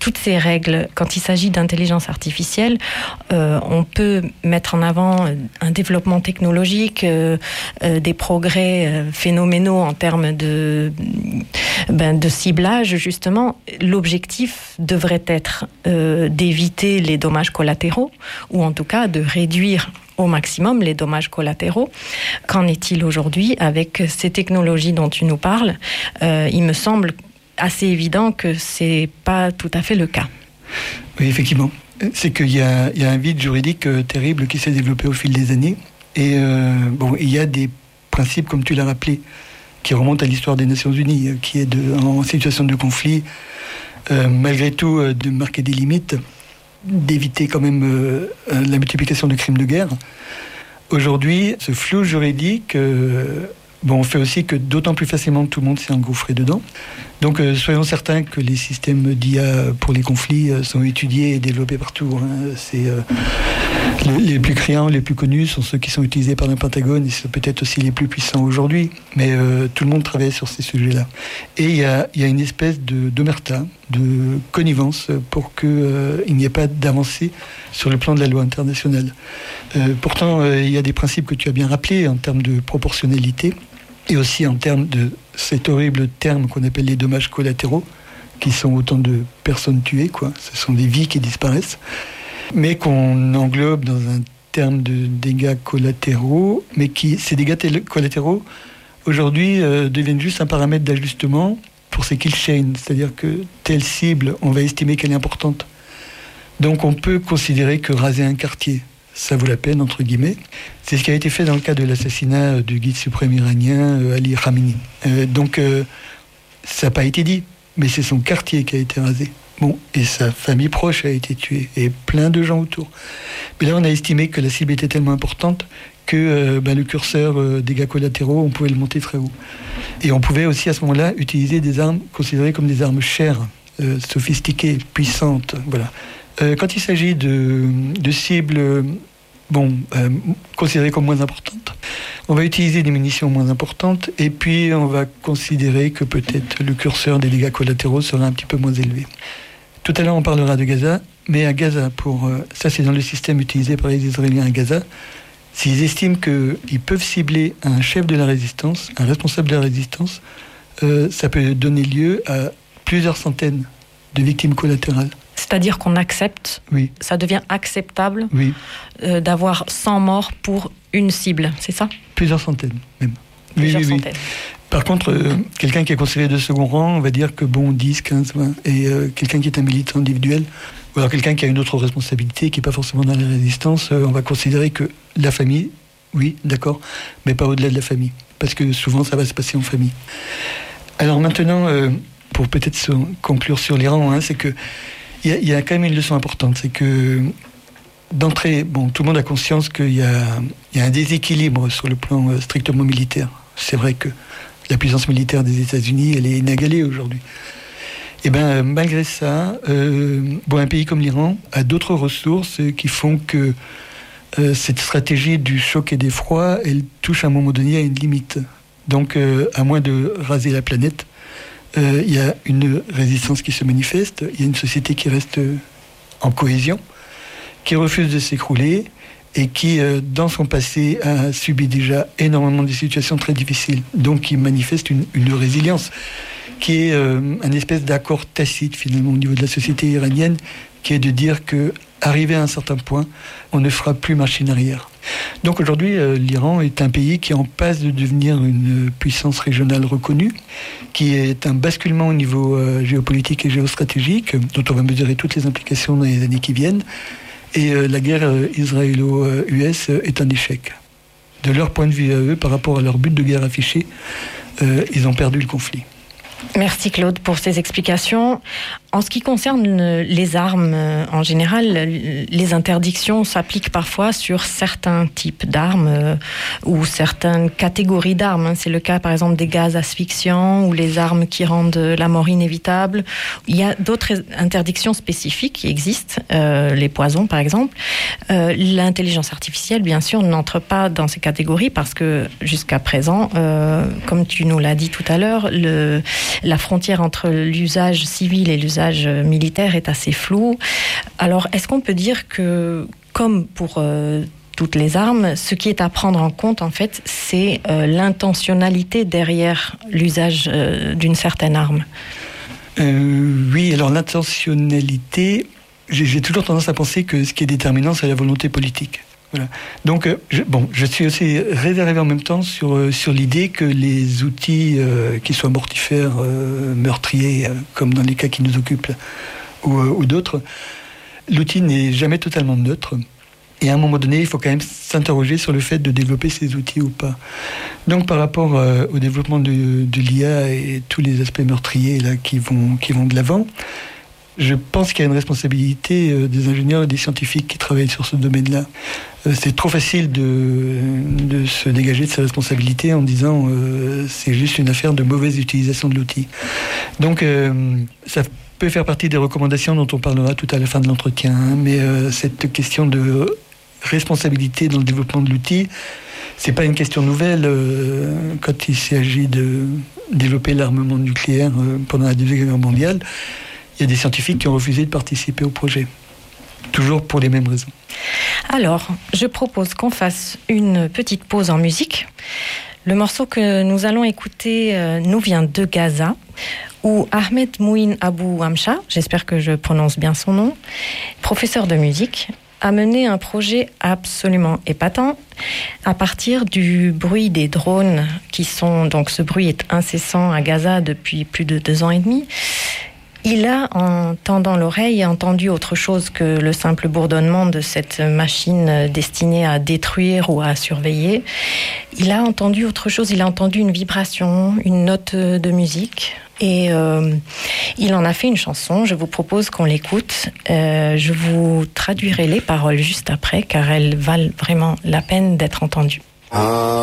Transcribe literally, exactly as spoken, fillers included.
toutes ces règles, quand il s'agit d'intelligence artificielle, euh, on peut mettre en avant un développement technologique, euh, euh, des progrès euh, phénoménaux en termes de, ben, de ciblage, justement. L'objectif devrait être euh, d'éviter les dommages collatéraux, ou en tout cas de réduire au maximum les dommages collatéraux. Qu'en est-il aujourd'hui avec ces technologies dont tu nous parles ? euh, Il me semble assez évident que c'est pas tout à fait le cas. Oui, effectivement. C'est qu'il y a, il y a un vide juridique euh, terrible qui s'est développé au fil des années. Et euh, bon, il y a des principes, comme tu l'as rappelé, qui remontent à l'histoire des Nations Unies, qui est de, en situation de conflit, euh, malgré tout, euh, de marquer des limites, d'éviter quand même euh, la multiplication de crimes de guerre. Aujourd'hui, ce flou juridique euh, bon, fait aussi que d'autant plus facilement tout le monde s'est engouffré dedans. Donc euh, soyons certains que les systèmes d'I A pour les conflits euh, sont étudiés et développés partout. Hein. C'est, euh, les, les plus criants, les plus connus sont ceux qui sont utilisés par le Pentagone et c'est peut-être aussi les plus puissants aujourd'hui. Mais euh, tout le monde travaille sur ces sujets-là. Et il y a, y a une espèce de, d'omerta, de connivence pour qu'il euh, n'y ait pas d'avancée sur le plan de la loi internationale. Euh, pourtant, euh, il y a des principes que tu as bien rappelés en termes de proportionnalité et aussi en termes de cet horrible terme qu'on appelle les dommages collatéraux, qui sont autant de personnes tuées, quoi. Ce sont des vies qui disparaissent, mais qu'on englobe dans un terme de dégâts collatéraux, mais qui, ces dégâts collatéraux, aujourd'hui, euh, deviennent juste un paramètre d'ajustement pour ces kill chains, c'est-à-dire que telle cible, on va estimer qu'elle est importante. Donc on peut considérer que raser un quartier, ça vaut la peine, entre guillemets. C'est ce qui a été fait dans le cas de l'assassinat du guide suprême iranien, euh, Ali Khamenei. Euh, donc, euh, ça n'a pas été dit, mais c'est son quartier qui a été rasé. Bon, et sa famille proche a été tuée, et plein de gens autour. Mais là, on a estimé que la cible était tellement importante que euh, ben, le curseur euh, dégâts collatéraux, on pouvait le monter très haut. Et on pouvait aussi, à ce moment-là, utiliser des armes considérées comme des armes chères, euh, sophistiquées, puissantes, voilà. Euh, quand il s'agit de, de cibles bon, euh, considérées comme moins importantes, on va utiliser des munitions moins importantes et puis on va considérer que peut-être le curseur des dégâts collatéraux sera un petit peu moins élevé. Tout à l'heure, on parlera de Gaza, mais à Gaza, pour, euh, ça c'est dans le système utilisé par les Israéliens à Gaza, s'ils estiment qu'ils peuvent cibler un chef de la résistance, un responsable de la résistance, euh, ça peut donner lieu à plusieurs centaines de victimes collatérales. C'est-à-dire qu'on accepte, oui. Ça devient acceptable oui. euh, d'avoir cent morts pour une cible, c'est ça ? Plusieurs centaines, même. Plusieurs oui, oui, centaines. Oui. Par contre, euh, quelqu'un qui est considéré de second rang, on va dire que bon, dix, quinze, vingt. Et euh, quelqu'un qui est un militant individuel, ou alors quelqu'un qui a une autre responsabilité, qui n'est pas forcément dans la résistance, euh, on va considérer que la famille, oui, d'accord, mais pas au-delà de la famille. Parce que souvent, ça va se passer en famille. Alors maintenant, euh, pour peut-être se conclure sur l'Iran, hein, c'est que il y, y a quand même une leçon importante, c'est que d'entrée, bon, tout le monde a conscience qu'il y a, il y a un déséquilibre sur le plan euh, strictement militaire. C'est vrai que la puissance militaire des États-Unis, elle est inégalée aujourd'hui. Et bien, euh, malgré ça, euh, bon, un pays comme l'Iran a d'autres ressources qui font que euh, cette stratégie du choc et d'effroi, elle touche à un moment donné à une limite. Donc, euh, à moins de raser la planète, il euh, y a une résistance qui se manifeste, il y a une société qui reste en cohésion, qui refuse de s'écrouler et qui, euh, dans son passé, a subi déjà énormément de situations très difficiles. Donc, qui manifeste une, une résilience qui est euh, un espèce d'accord tacite, finalement, au niveau de la société iranienne, qui est de dire que, arrivé à un certain point, on ne fera plus machine arrière. Donc aujourd'hui, euh, l'Iran est un pays qui est en passe de devenir une puissance régionale reconnue, qui est un basculement au niveau euh, géopolitique et géostratégique, dont on va mesurer toutes les implications dans les années qui viennent. Et euh, la guerre euh, israélo-U S euh, est un échec. De leur point de vue à eux, par rapport à leur but de guerre affiché, euh, ils ont perdu le conflit. Merci Claude pour ces explications. En ce qui concerne les armes en général, les interdictions s'appliquent parfois sur certains types d'armes euh, ou certaines catégories d'armes. C'est le cas par exemple des gaz asphyxiants ou les armes qui rendent la mort inévitable. Il y a d'autres interdictions spécifiques qui existent, euh, les poisons par exemple. Euh, l'intelligence artificielle bien sûr n'entre pas dans ces catégories parce que jusqu'à présent, euh, comme tu nous l'as dit tout à l'heure, le la frontière entre l'usage civil et l'usage militaire est assez floue. Alors, est-ce qu'on peut dire que, comme pour euh, toutes les armes, ce qui est à prendre en compte, en fait, c'est euh, l'intentionnalité derrière l'usage euh, d'une certaine arme? euh, Oui, alors l'intentionnalité, j'ai, j'ai toujours tendance à penser que ce qui est déterminant, c'est la volonté politique. Voilà. Donc, euh, je, bon, je suis aussi réservé en même temps sur, euh, sur l'idée que les outils, euh, qui soient mortifères, euh, meurtriers, euh, comme dans les cas qui nous occupent, là, ou, euh, ou d'autres, l'outil n'est jamais totalement neutre. Et à un moment donné, il faut quand même s'interroger sur le fait de développer ces outils ou pas. Donc, par rapport euh, au développement de, de l'I A et tous les aspects meurtriers là, qui vont, qui vont de l'avant, je pense qu'il y a une responsabilité euh, des ingénieurs et des scientifiques qui travaillent sur ce domaine-là. Euh, c'est trop facile de, de se dégager de ses responsabilités en disant euh, c'est juste une affaire de mauvaise utilisation de l'outil. Donc, euh, ça peut faire partie des recommandations dont on parlera tout à la fin de l'entretien. Hein, mais euh, cette question de responsabilité dans le développement de l'outil, c'est pas une question nouvelle euh, quand il s'agit de développer l'armement nucléaire euh, pendant la Deuxième Guerre mondiale. Il y a des scientifiques qui ont refusé de participer au projet, toujours pour les mêmes raisons. Alors, je propose qu'on fasse une petite pause en musique. Le morceau que nous allons écouter euh, nous vient de Gaza, où Ahmed Mouin Abou Amcha, j'espère que je prononce bien son nom, professeur de musique, a mené un projet absolument épatant à partir du bruit des drones qui sont... Donc ce bruit est incessant à Gaza depuis plus de deux ans et demi. Il a, en tendant l'oreille, entendu autre chose que le simple bourdonnement de cette machine destinée à détruire ou à surveiller. Il a entendu autre chose, il a entendu une vibration, une note de musique. Et euh, il en a fait une chanson, je vous propose qu'on l'écoute. Euh, je vous traduirai les paroles juste après, car elles valent vraiment la peine d'être entendues. Ah.